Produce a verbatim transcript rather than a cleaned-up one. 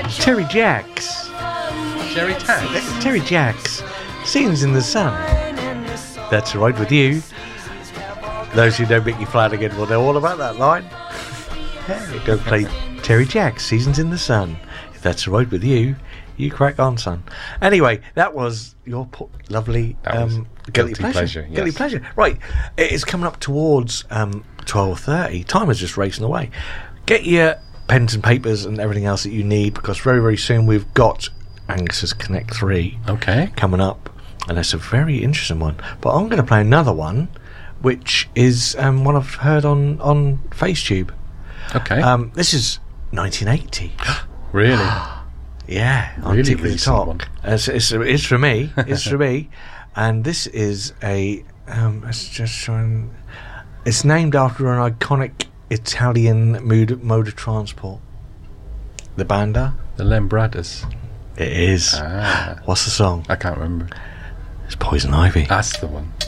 Terry Jacks. Jerry Tags. Terry Jacks. Scenes in the Sun. That's Right With You. Those who know Mickey Flanagan will know all about that line. Hey, go play Terry Jacks, Seasons in the Sun. If that's right with you, you crack on, son. Anyway, that was your po- lovely um, guilty, guilty pleasure. pleasure yes. Guilty pleasure. Right, it's coming up towards um, twelve thirty. Time is just racing away. Get your pens and papers and everything else that you need, because very, very soon we've got Angus's Connect three okay. coming up, and that's a very interesting one. But I'm going to play another one, which is um, one I've heard on, on FaceTube. Okay. Um, this is nineteen eighty. Really? Yeah, on really Tickety Talk. It's, it's, it's for me. It's for me. And this is a. Um, let's just try and. It's named after an iconic Italian mode, mode of transport. The Banda. The Lembradas. It is. Ah. What's the song? I can't remember. It's Poison Ivy. That's the one.